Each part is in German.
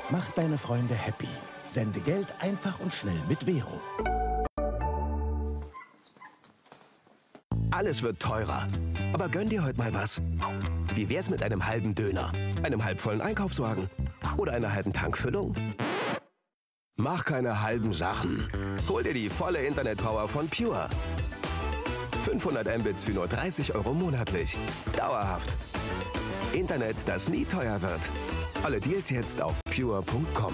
Mach deine Freunde happy. Sende Geld einfach und schnell mit Vero. Alles wird teurer. Aber gönn dir heute mal was. Wie wär's mit einem halben Döner, einem halbvollen Einkaufswagen oder einer halben Tankfüllung? Mach keine halben Sachen. Hol dir die volle Internetpower von Pure. 500 Mbits für nur 30 € monatlich. Dauerhaft. Internet, das nie teuer wird. Alle Deals jetzt auf pure.com.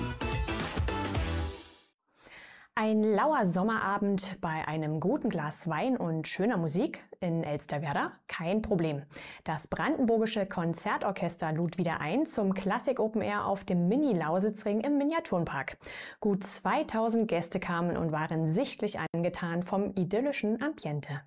Ein lauer Sommerabend bei einem guten Glas Wein und schöner Musik in Elsterwerda? Kein Problem. Das brandenburgische Konzertorchester lud wieder ein zum Klassik Open Air auf dem Mini-Lausitzring im Miniaturenpark. Gut 2000 Gäste kamen und waren sichtlich angetan vom idyllischen Ambiente.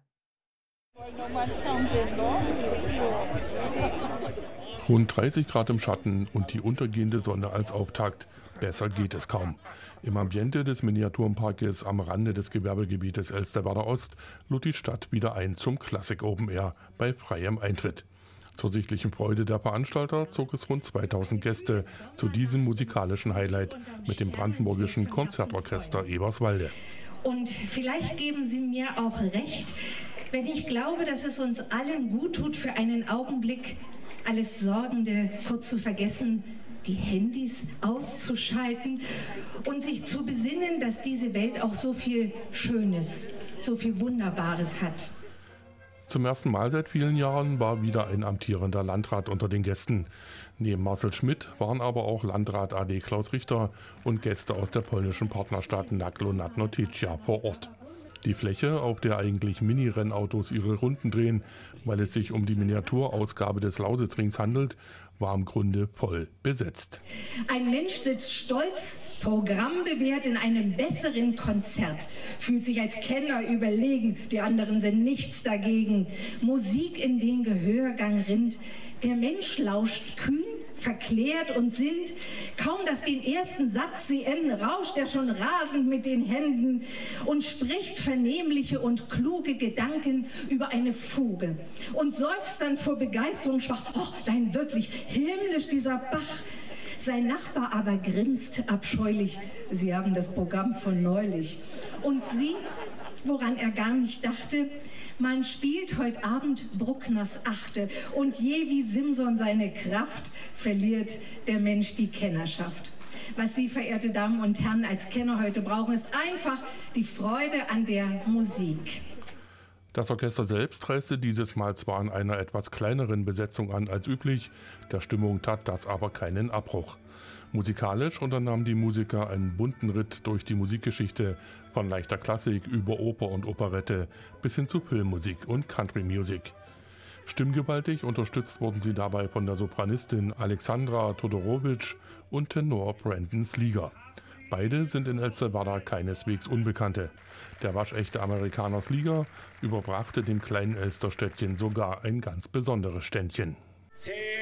Rund 30 Grad im Schatten und die untergehende Sonne als Auftakt. Besser geht es kaum. Im Ambiente des Miniaturenparkes am Rande des Gewerbegebietes Elsterwerda Ost lud die Stadt wieder ein zum Klassik Open Air bei freiem Eintritt. Zur sichtlichen Freude der Veranstalter zog es rund 2000 Gäste zu diesem musikalischen Highlight mit dem brandenburgischen Konzertorchester Eberswalde. Und vielleicht geben Sie mir auch recht, wenn ich glaube, dass es uns allen gut tut, für einen Augenblick alles Sorgende kurz zu vergessen, die Handys auszuschalten und sich zu besinnen, dass diese Welt auch so viel Schönes, so viel Wunderbares hat. Zum ersten Mal seit vielen Jahren war wieder ein amtierender Landrat unter den Gästen. Neben Marcel Schmidt waren aber auch Landrat AD Klaus Richter und Gäste aus der polnischen Partnerstadt Naklo nad Notecza vor Ort. Die Fläche, auf der eigentlich Mini-Rennautos ihre Runden drehen, weil es sich um die Miniaturausgabe des Lausitzrings handelt, war im Grunde voll besetzt. Ein Mensch sitzt stolz, programmbewährt in einem besseren Konzert, fühlt sich als Kenner überlegen, die anderen sind nichts dagegen. Musik in den Gehörgang rinnt, der Mensch lauscht kühn, verklärt und sinnt. Kaum, dass den ersten Satz sie enden, rauscht er schon rasend mit den Händen und spricht vernehmliche und kluge Gedanken über eine Fuge und seufzt dann vor Begeisterung schwach, oh, nein, wirklich himmlisch dieser Bach. Sein Nachbar aber grinst abscheulich, Sie haben das Programm von neulich. Und sie, woran er gar nicht dachte, man spielt heute Abend Bruckners Achte und je wie Simson seine Kraft, verliert der Mensch die Kennerschaft. Was Sie, verehrte Damen und Herren, als Kenner heute brauchen, ist einfach die Freude an der Musik. Das Orchester selbst reiste dieses Mal zwar in einer etwas kleineren Besetzung an als üblich, der Stimmung tat das aber keinen Abbruch. Musikalisch unternahmen die Musiker einen bunten Ritt durch die Musikgeschichte, von leichter Klassik über Oper und Operette bis hin zu Filmmusik und Country Music. Stimmgewaltig unterstützt wurden sie dabei von der Sopranistin Alexandra Todorowitsch und Tenor Brandon Slieger. Beide sind in Elsterwerda keineswegs Unbekannte. Der waschechte Amerikaner Slieger überbrachte dem kleinen Elsterstädtchen sogar ein ganz besonderes Ständchen.